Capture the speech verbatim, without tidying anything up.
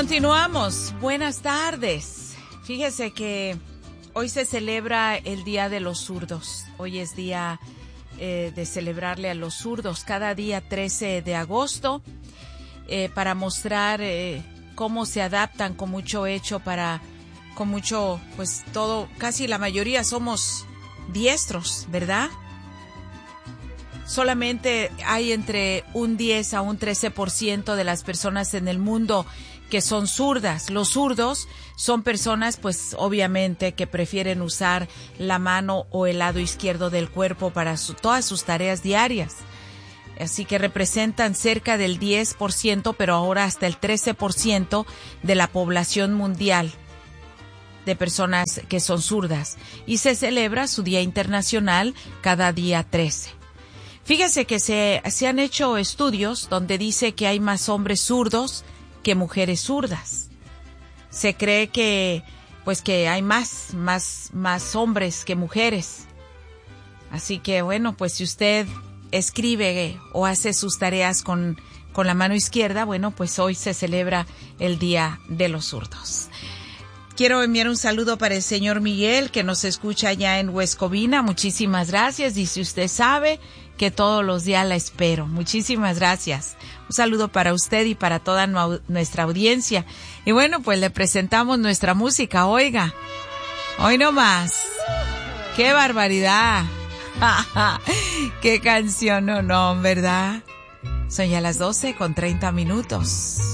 Continuamos. Buenas tardes. Fíjese que hoy se celebra el Día de los Zurdos. Hoy es día eh, de celebrarle a los zurdos cada día trece de agosto eh, para mostrar eh, cómo se adaptan con mucho hecho para, con mucho, pues todo, casi la mayoría somos diestros, ¿verdad? Solamente hay entre un diez a un trece por ciento de las personas en el mundo que son zurdas. Los zurdos son personas, pues, obviamente, que prefieren usar la mano o el lado izquierdo del cuerpo para su, todas sus tareas diarias. Así que representan cerca del diez por ciento, pero ahora hasta el trece por ciento de la población mundial de personas que son zurdas. Y se celebra su Día Internacional cada día trece. Fíjese que se, se han hecho estudios donde dice que hay más hombres zurdos que mujeres zurdas. Se cree que, pues que hay más, más, más hombres que mujeres. Así que bueno, pues si usted escribe o hace sus tareas con, con la mano izquierda, bueno, pues hoy se celebra el Día de los Zurdos. Quiero enviar un saludo para el señor Miguel, que nos escucha allá en Huescovina. Muchísimas gracias. Dice, usted sabe que todos los días la espero. Muchísimas gracias. Un saludo para usted y para toda nuestra audiencia. Y bueno, pues le presentamos nuestra música. Oiga, hoy no más. ¡Qué barbaridad! ¡Qué canción, no, no, verdad! Son ya las doce con treinta minutos.